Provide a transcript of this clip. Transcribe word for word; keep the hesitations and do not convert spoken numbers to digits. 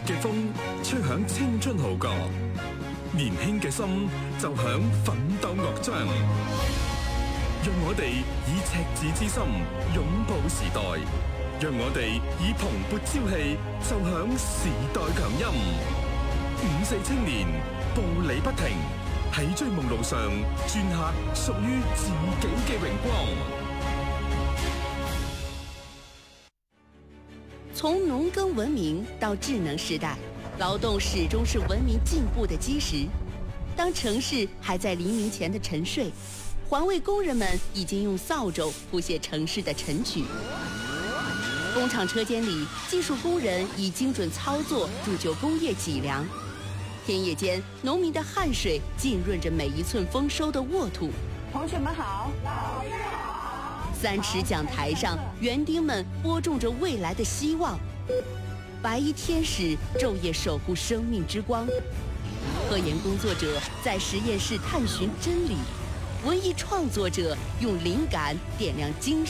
嘅風吹響青春號角，年輕嘅心就響奮鬥樂章。讓我哋以赤子之心擁抱時代，讓我哋以蓬勃朝氣奏響時代強音。五四青年步履不停，喺追夢路上鑄刻屬於自己嘅榮光。 從農耕文明到智能時代，勞動始終是文明進步的基石。當城市還在黎明前的沉睡，環衛工人們已經用掃帚譜寫城市的晨曲。工廠車間裡，技術工人以精準操作鑄就工業脊梁。田野間，農民的汗水浸潤着每一寸豐收的沃土。 同學們好，老師好。 三尺講台上，園丁們播種着未來的希望。白衣天使晝夜守護生命之光。科研工作者在實驗室探尋真理，文藝創作者用靈感點亮精神。